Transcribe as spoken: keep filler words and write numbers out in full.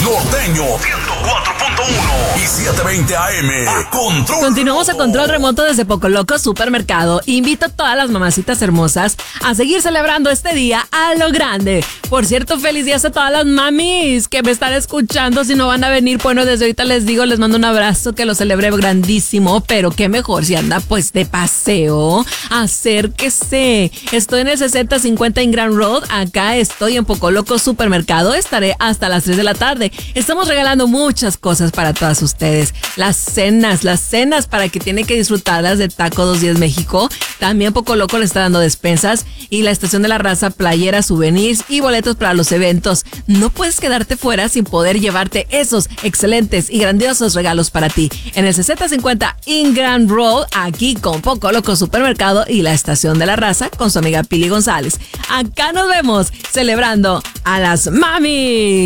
Norteño ciento cuatro punto uno y setecientos veinte A M. A control. Continuamos a control remoto desde Poco Loco Supermercado. Invito a todas las mamacitas hermosas a seguir celebrando este día a lo grande. Por cierto, feliz día a todas las mamis que me están escuchando. Si no van a venir, bueno, desde ahorita les digo, les mando un abrazo, que lo celebre grandísimo. Pero qué mejor si anda pues de paseo. Acérquese. Estoy en el sesenta cincuenta en Grand Road. Acá estoy en Poco Loco Supermercado. Estaré hasta las tres de la tarde. Estamos regalando muchas cosas para todas ustedes. Las cenas, las cenas para que tienen que disfrutarlas de Taco doscientos diez México. También Poco Loco le está dando despensas. Y la Estación de la Raza, playeras, souvenirs y boletos para los eventos. No puedes quedarte fuera sin poder llevarte esos excelentes y grandiosos regalos para ti. En el sesenta cincuenta in Grand Road, aquí con Poco Loco Supermercado y la Estación de la Raza con su amiga Pili González. Acá nos vemos celebrando a las mami.